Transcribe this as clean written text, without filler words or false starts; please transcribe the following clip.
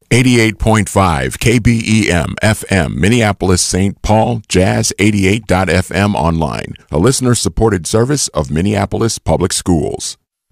88.5 KBEM FM, Minneapolis, St. Paul, Jazz 88.FM online, a listener-supported service of Minneapolis Public Schools.